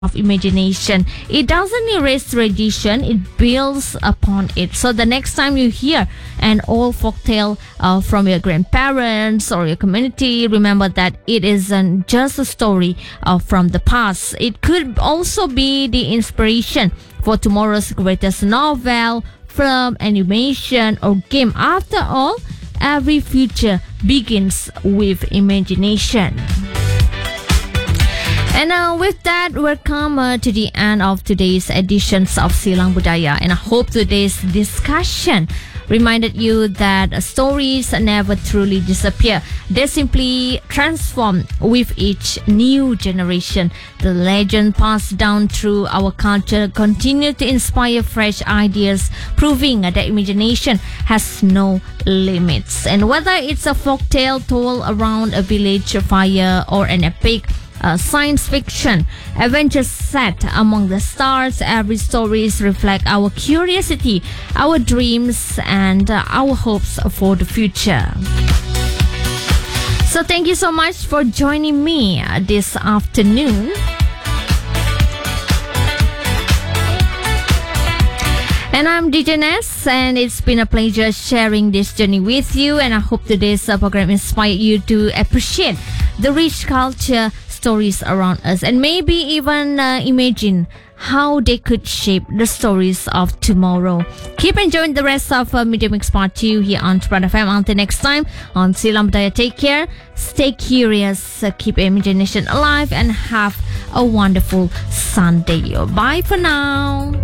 of imagination. It doesn't erase tradition, it builds upon it. So the next time you hear an old folktale from your grandparents or your community, remember that it isn't just a story from the past. It could also be the inspiration for tomorrow's greatest novel, film, animation, or game. After all, every future begins with imagination. And with that, we'll come to the end of today's editions of Silang Budaya. And I hope today's discussion reminded you that stories never truly disappear. They simply transform with each new generation. The legend passed down through our culture continue to inspire fresh ideas, proving that imagination has no limits. And whether it's a folktale told around a village fire or an epic science fiction adventure set among the stars, every stories reflect our curiosity, our dreams, and our hopes for the future. So thank you so much for joining me this afternoon. And I'm DJ Ness, and it's been a pleasure sharing this journey with you. And I hope today's program inspired you to appreciate the rich culture stories around us, and maybe even imagine how they could shape the stories of tomorrow. Keep enjoying the rest of Media Mix Part 2 here on Tribun FM. Until next time on Silang Budaya, take care, stay curious, keep imagination alive, and have a wonderful Sunday. Bye for now.